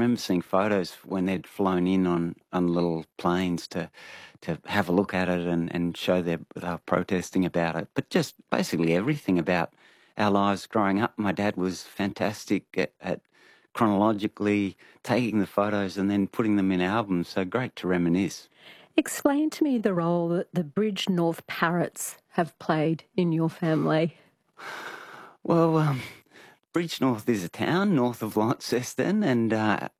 remember seeing photos when they'd flown in on little planes to have a look at it and show they were protesting about it. But just basically everything about our lives growing up. My dad was fantastic at chronologically taking the photos and then putting them in albums. So great to reminisce. Explain to me the role that the Bridgnorth Parrots have played in your family. Well, Bridgnorth is a town north of Launceston, and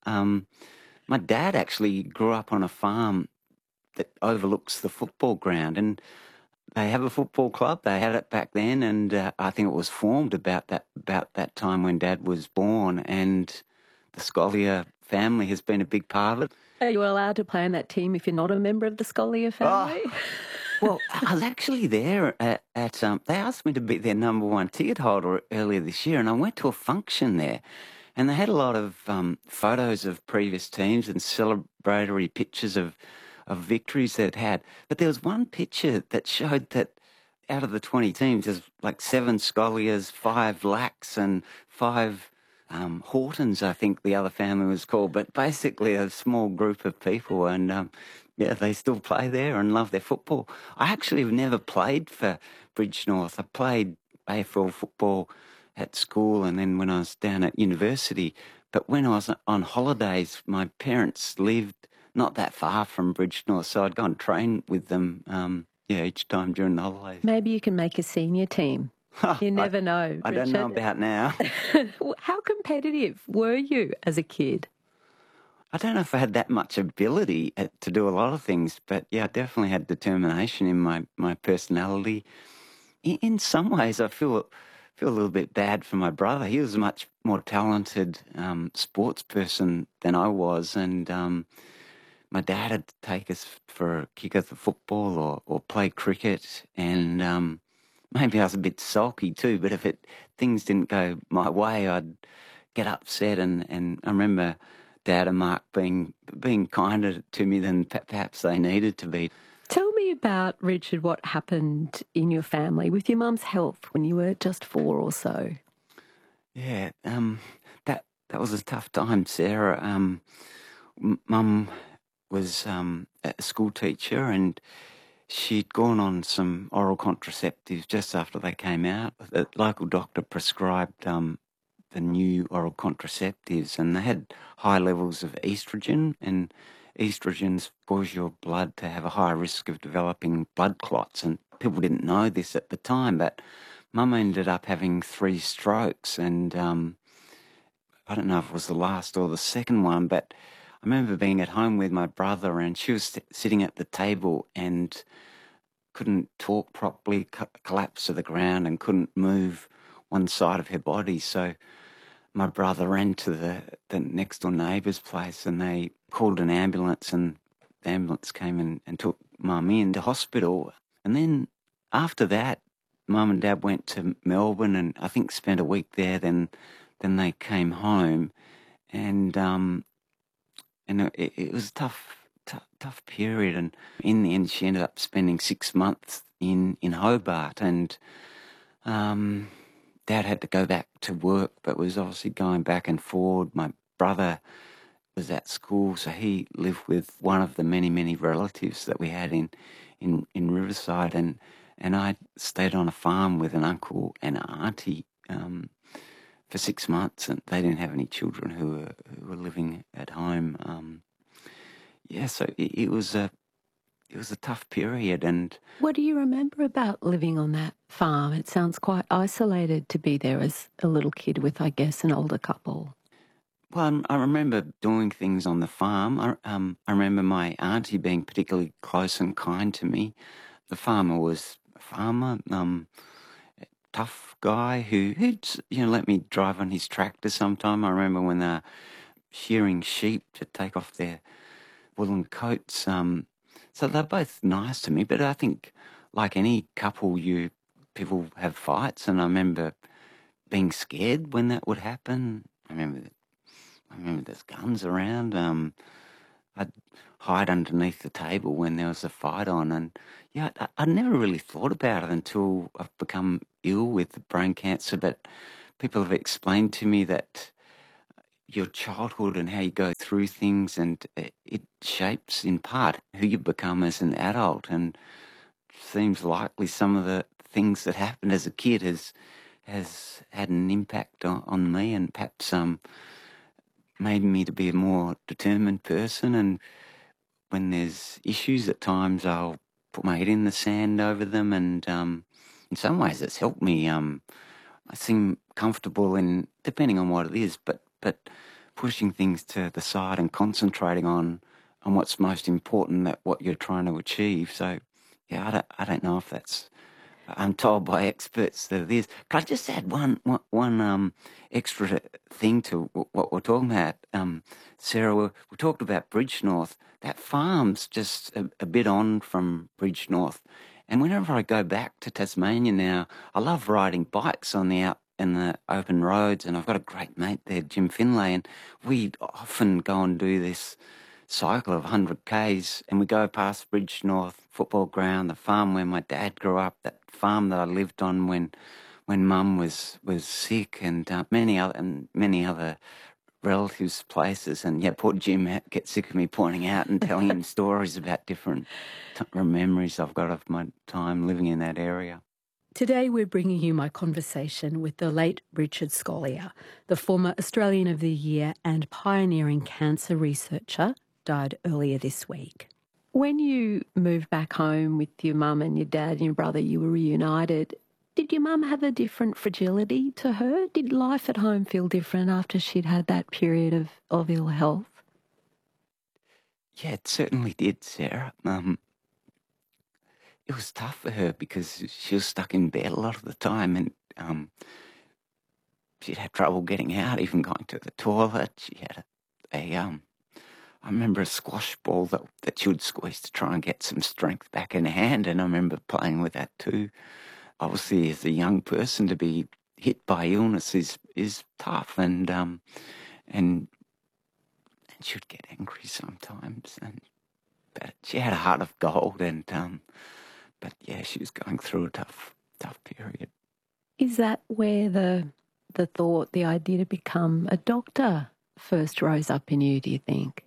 my dad actually grew up on a farm that overlooks the football ground, and they have a football club. They had it back then, and I think it was formed about that time when Dad was born, and the Scollier family has been a big part of it. Are you allowed to play in that team if you're not a member of the Scollier Oh, family? well, I was actually there they asked me to be their number one ticket holder earlier this year, and I went to a function there, and they had a lot of photos of previous teams and celebratory pictures of victories they'd had. But there was one picture that showed that out of the 20 teams, there's like 7 Scholliers, 5 Lacks, and 5 Hortons, I think the other family was called. But basically a small group of people, and yeah, they still play there and love their football. I actually have never played for Bridgnorth. I played AFL football at school and then when I was down at university. But when I was on holidays, my parents lived not that far from Bridgnorth, so I'd go and train with them, each time during the holidays. Maybe you can make a senior team. You never know, I don't know Richard. about now. How competitive were you as a kid? I don't know if I had that much ability to do a lot of things, but yeah, I definitely had determination in my personality. In some ways, I feel a little bit bad for my brother. He was a much more talented sports person than I was, and my dad had to take us for a kick at the football or play cricket, and maybe I was a bit sulky too. But if things didn't go my way, I'd get upset, and I remember Dad and Mark being kinder to me than perhaps they needed to be. Tell me about, Richard, what happened in your family with your mum's health when you were just 4 or so. Yeah, that was a tough time, Sarah. Mum was a school teacher, and she'd gone on some oral contraceptives just after they came out. The local doctor prescribed the new oral contraceptives, and they had high levels of estrogen, and estrogens cause your blood to have a higher risk of developing blood clots, and people didn't know this at the time, but Mum ended up having 3 strokes, and I don't know if it was the last or the second one, but I remember being at home with my brother, and she was sitting at the table and couldn't talk properly, collapsed to the ground and couldn't move one side of her body. So my brother ran to the next door neighbour's place, and they called an ambulance, and the ambulance came and took Mum into hospital. And then after that, Mum and Dad went to Melbourne and I think spent a week there. Then they came home, and it was a tough period. And in the end, she ended up spending 6 months in Hobart, and Dad had to go back to work, but was obviously going back and forward. My brother was at school, so he lived with one of the many relatives that we had in Riverside, and I stayed on a farm with an uncle and auntie for 6 months, and they didn't have any children who were living at home. So it was a tough period. And What do you remember about living on that farm? It sounds quite isolated to be there as a little kid with, I guess, an older couple. well, I remember doing things on the farm. I remember my auntie being particularly close and kind to me. The farmer was a farmer, tough guy who'd let me drive on his tractor sometime. I remember when they were shearing sheep to take off their woolen coats. So they're both nice to me, but I think like any couple, people have fights, and I remember being scared when that would happen. I remember there's guns around. I'd hide underneath the table when there was a fight on, and I never really thought about it until I've become ill with brain cancer. But people have explained to me that your childhood and how you go through things, and it shapes in part who you become as an adult. And seems likely some of the things that happened as a kid has had an impact on me, and perhaps made me to be a more determined person. And when there's issues at times, I'll put my head in the sand over them, and in some ways it's helped me. I seem comfortable in, depending on what it is, but pushing things to the side and concentrating on what's most important, that what you're trying to achieve. So, yeah, I don't know if that's. I'm told by experts that it is. Can I just add one extra thing to what we're talking about? Sarah, we talked about Bridgenorth. That farm's just a bit on from Bridgenorth. And whenever I go back to Tasmania now, I love riding bikes on the in the open roads, and I've got a great mate there, Jim Finlay, and we often go and do this cycle of 100 Ks, and we go past Bridgenorth football ground, the farm where my dad grew up, that farm that I lived on when Mum was sick, and many other relatives' places. And yeah, poor Jim gets sick of me pointing out and telling him stories about different memories I've got of my time living in that area. Today we're bringing you my conversation with the late Richard Scolyer, the former Australian of the Year and pioneering cancer researcher, died earlier this week. When you moved back home with your mum and your dad and your brother, you were reunited. Did your mum have a different fragility to her? Did life at home feel different after she'd had that period of ill health? Yeah, it certainly did, Sarah. It was tough for her because she was stuck in bed a lot of the time, and she'd have trouble getting out, even going to the toilet. She had I remember a squash ball that she would squeeze to try and get some strength back in her hand, and I remember playing with that too. Obviously, as a young person, to be hit by illness is tough, and she would get angry sometimes, but she had a heart of gold, and but yeah, she was going through a tough period. Is that where the thought, the idea to become a doctor first rose up in you, do you think?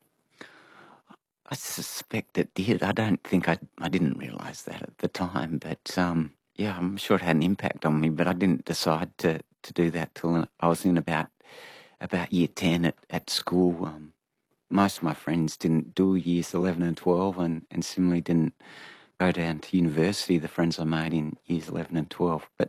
I suspect it did. I don't think I didn't realise that at the time, but yeah, I'm sure it had an impact on me, but I didn't decide to do that till I was in about year 10 at school. Most of my friends didn't do years 11 and 12, and similarly didn't go down to university, the friends I made in years 11 and 12. But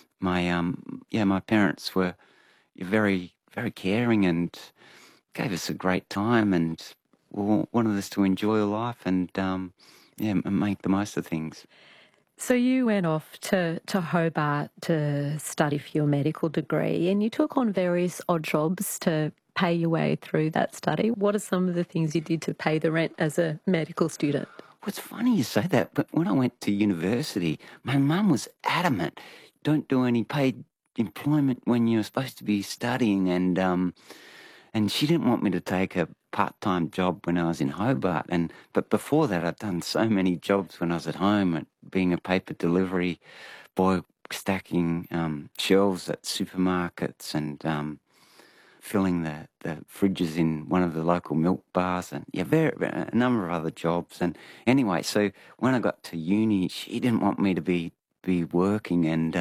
my parents were very, very caring and gave us a great time, and wanted us to enjoy life and make the most of things. So you went off to Hobart to study for your medical degree, and you took on various odd jobs to pay your way through that study. What are some of the things you did to pay the rent as a medical student? Well, it's funny you say that, but when I went to university, my mum was adamant, don't do any paid employment when you're supposed to be studying, and she didn't want me to take a part-time job when I was in Hobart. But before that, I'd done so many jobs when I was at home, and being a paper delivery boy, stacking shelves at supermarkets, and filling the fridges in one of the local milk bars, and a number of other jobs. And anyway, so when I got to uni, she didn't want me to be working, and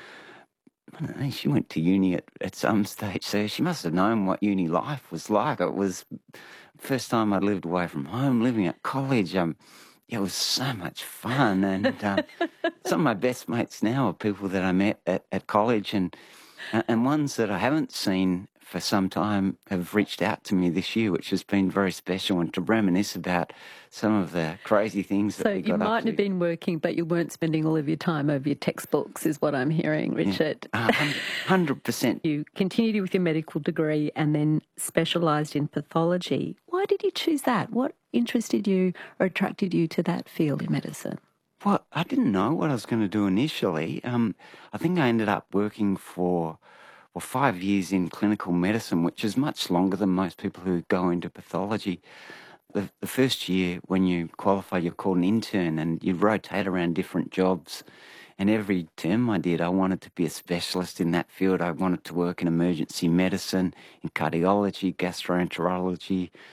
I don't know, she went to uni at some stage, so she must have known what uni life was like. It was the first time I lived away from home, living at college. It was so much fun, and some of my best mates now are people that I met at college, and ones that I haven't seen for some time have reached out to me this year, which has been very special, and to reminisce about some of the crazy things that we got up to. So you mightn't have been working, but you weren't spending all of your time over your textbooks, is what I'm hearing, Richard. Yeah, 100%. You continued with your medical degree and then specialised in pathology. Why did you choose that? What interested you or attracted you to that field in medicine? Well, I didn't know what I was going to do initially. I think I ended up working for 5 years in clinical medicine, which is much longer than most people who go into pathology. The first year when you qualify, you're called an intern, and you rotate around different jobs. And every term I did, I wanted to be a specialist in that field. I wanted to work in emergency medicine, in cardiology, gastroenterology,